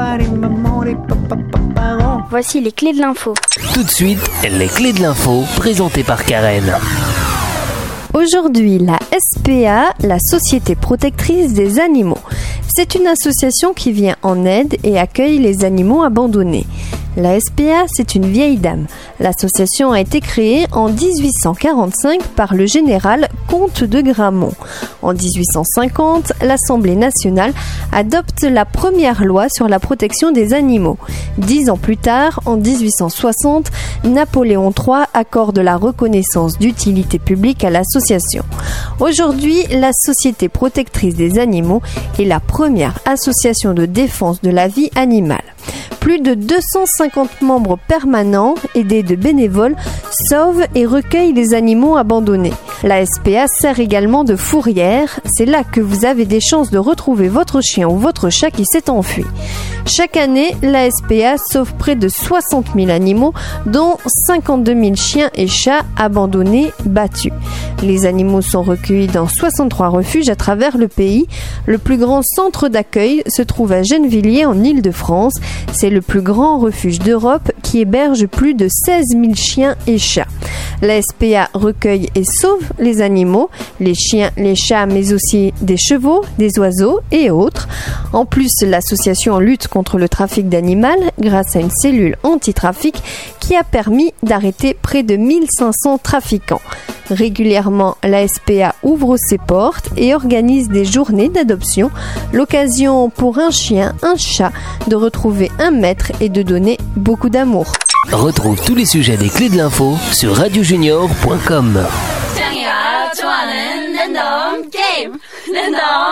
Voici les clés de l'info. Tout de suite, les clés de l'info, présentées par Karen. Aujourd'hui, la SPA, la Société protectrice des animaux. C'est une association qui vient en aide et accueille les animaux abandonnés. La SPA, c'est une vieille dame. L'association a été créée en 1845 par le général Comte de Gramont. En 1850, l'Assemblée nationale adopte la première loi sur la protection des animaux. 10 ans plus tard, en 1860, Napoléon III accorde la reconnaissance d'utilité publique à l'association. Aujourd'hui, la Société protectrice des animaux est la première association de défense de la vie animale. Plus de 250 membres permanents, aidés de bénévoles, sauvent et recueillent les animaux abandonnés. La SPA sert également de fourrière. C'est là que vous avez des chances de retrouver votre chien ou votre chat qui s'est enfui. Chaque année, la SPA sauve près de 60 000 animaux, dont 52 000 chiens et chats abandonnés, battus. Les animaux sont recueillis dans 63 refuges à travers le pays. Le plus grand centre d'accueil se trouve à Gennevilliers en Île-de-France. C'est le plus grand refuge d'Europe qui héberge plus de 16 000 chiens et chats. La SPA recueille et sauve les animaux, les chiens, les chats, mais aussi des chevaux, des oiseaux et autres. En plus, l'association lutte contre le trafic d'animaux grâce à une cellule anti-trafic qui a permis d'arrêter près de 1500 trafiquants. Régulièrement, la SPA ouvre ses portes et organise des journées d'adoption, l'occasion pour un chien, un chat de retrouver un maître et de donner beaucoup d'amour. Retrouve tous les sujets des clés de l'info sur radiojunior.com.